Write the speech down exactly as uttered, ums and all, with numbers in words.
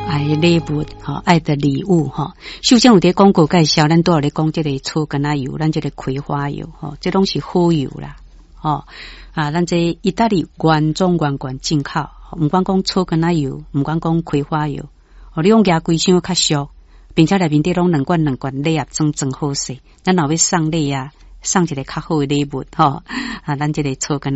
爱的礼物吼，爱的礼物吼。首先有伫广告介绍，咱都有咧讲这个草根仔油，咱这个葵花油吼，这拢是好油啦吼啊，咱这意大利原装原罐进口，毋管讲草根仔油，毋管讲葵花油，哦，你用牙规箱较俗，并且内面底拢两罐两罐礼盒装装好势，咱若要送礼啊，送一个较好的礼物吼啊，咱这个草根。